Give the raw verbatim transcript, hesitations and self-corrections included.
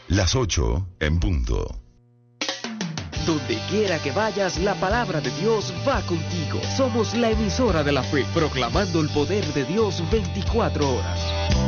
Las ocho en punto. Donde quiera que vayas, la palabra de Dios va contigo. Somos la emisora de la fe, proclamando el poder de Dios veinticuatro horas.